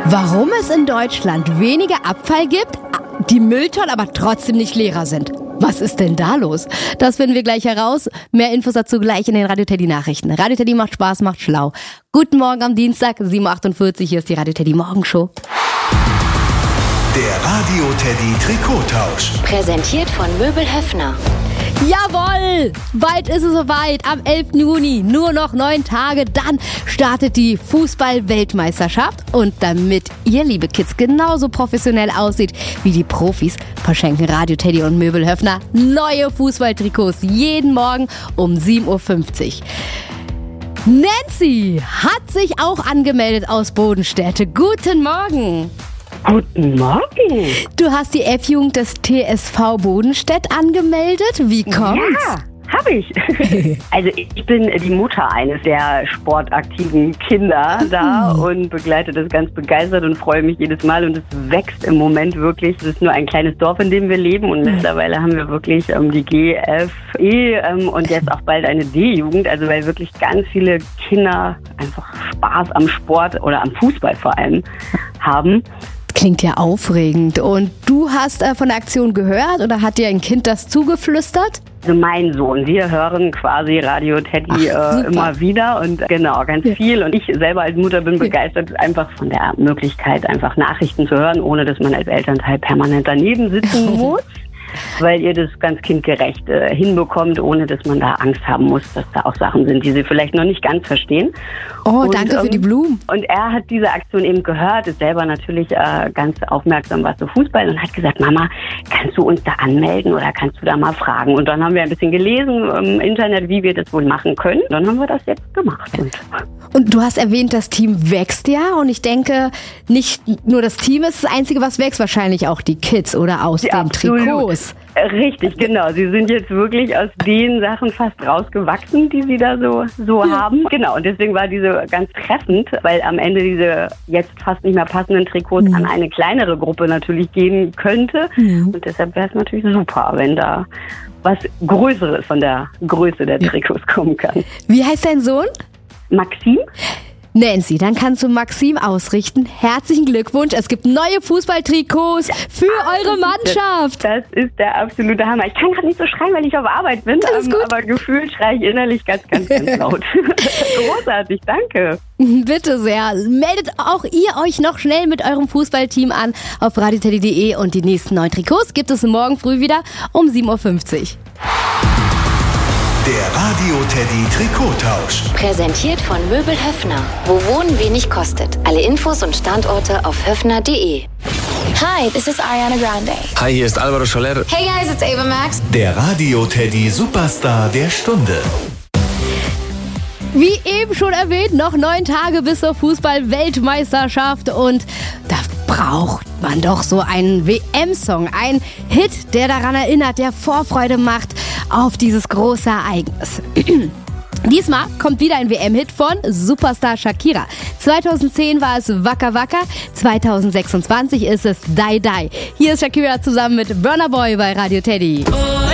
Warum es in Deutschland weniger Abfall gibt, die Mülltonnen aber trotzdem nicht leerer sind. Was ist denn da los? Das finden wir gleich heraus. Mehr Infos dazu gleich in den Radio Teddy Nachrichten. Radio Teddy macht Spaß, macht schlau. Guten Morgen am Dienstag, 7.48 Uhr. Hier ist die Radio Teddy Morgenshow. Der Radio Teddy Trikottausch. Präsentiert von Möbel Höffner. Jawohl! Bald ist es soweit. Am 11. Juni, nur noch 9 Tage, dann startet die Fußball-Weltmeisterschaft. Und damit ihr, liebe Kids, genauso professionell aussieht wie die Profis, verschenken Radio Teddy und Möbel Höffner neue Fußballtrikots jeden Morgen um 7.50 Uhr. Nancy hat sich auch angemeldet aus Bodenstädte. Guten Morgen! Guten Morgen. Du hast die F-Jugend des TSV Bodenstedt angemeldet. Wie kommt's? Ja, habe ich. Also ich bin die Mutter eines der sportaktiven Kinder da und begleite das ganz begeistert und freue mich jedes Mal. Und es wächst im Moment wirklich. Es ist nur ein kleines Dorf, in dem wir leben. Und mittlerweile haben wir wirklich die GFE und jetzt auch bald eine D-Jugend. Also weil wirklich ganz viele Kinder einfach Spaß am Sport oder am Fußball vor allem haben. Klingt ja aufregend. Und du hast von der Aktion gehört oder hat dir ein Kind das zugeflüstert? Also mein Sohn, wir hören quasi Radio Teddy immer wieder und genau, ganz viel. Und ich selber als Mutter bin begeistert einfach von der Möglichkeit, einfach Nachrichten zu hören, ohne dass man als Elternteil permanent daneben sitzen muss. Weil ihr das ganz kindgerecht hinbekommt, ohne dass man da Angst haben muss, dass da auch Sachen sind, die sie vielleicht noch nicht ganz verstehen. Oh, und, danke für die Blumen. Und er hat diese Aktion eben gehört, ist selber natürlich ganz aufmerksam, was so Fußball, und hat gesagt, Mama, kannst du uns da anmelden oder kannst du da mal fragen? Und dann haben wir ein bisschen gelesen im Internet, wie wir das wohl machen können. Dann haben wir das jetzt gemacht. Und du hast erwähnt, das Team wächst ja, und ich denke, nicht nur das Team ist das Einzige, was wächst, wahrscheinlich auch die Kids oder aus den Trikots. Richtig, genau. Sie sind jetzt wirklich aus den Sachen fast rausgewachsen, die sie da so haben. Genau, und deswegen war diese ganz treffend, weil am Ende diese jetzt fast nicht mehr passenden Trikots an eine kleinere Gruppe natürlich gehen könnte. Und deshalb wäre es natürlich super, wenn da was Größeres von der Größe der Trikots kommen kann. Wie heißt dein Sohn? Maxim. Nancy, dann kannst du Maxim ausrichten. Herzlichen Glückwunsch. Es gibt neue Fußballtrikots für eure Mannschaft. Das ist der absolute Hammer. Ich kann gerade nicht so schreien, weil ich auf Arbeit bin, aber gefühlt schreie ich innerlich ganz, ganz, ganz laut. Großartig, danke. Bitte sehr. Meldet auch ihr euch noch schnell mit eurem Fußballteam an auf radioteddy.de und die nächsten neuen Trikots gibt es morgen früh wieder um 7.50 Uhr. Der Radio Teddy Trikottausch. Präsentiert von Möbel Höffner. Wo Wohnen wenig kostet. Alle Infos und Standorte auf höffner.de. Hi, this is Ariana Grande. Hi, hier ist Alvaro Soler. Hey guys, it's Ava Max. Der Radio Teddy Superstar der Stunde. Wie eben schon erwähnt, noch 9 Tage bis zur Fußball-Weltmeisterschaft und da braucht man doch so einen WM-Song, einen Hit, der daran erinnert, der Vorfreude macht auf dieses große Ereignis. Diesmal kommt wieder ein WM-Hit von Superstar Shakira. 2010 war es Waka Waka, 2026 ist es Die Die. Hier ist Shakira zusammen mit Burna Boy bei Radio Teddy.